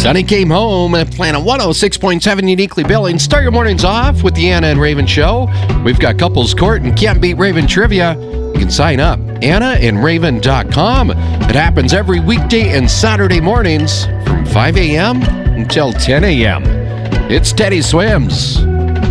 Sonny came home at Planet 106.7 Uniquely Billing. Start your mornings off with the Anna and Raven Show. We've got Couples Court and Can't Beat Raven Trivia. You can sign up, AnnaandRaven.com. It happens every weekday and Saturday mornings from 5 a.m. until 10 a.m. It's Teddy Swims.